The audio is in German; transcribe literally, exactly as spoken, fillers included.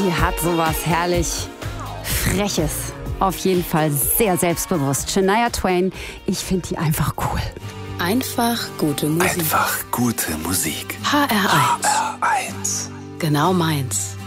Die hat sowas herrlich Freches. Auf jeden Fall sehr selbstbewusst. Shania Twain, ich finde die einfach cool. Einfach gute Musik. Einfach gute Musik. H R eins. H R eins. Genau meins.